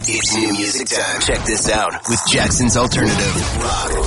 It's new music time. Check this out with Jackson's Alternative Rock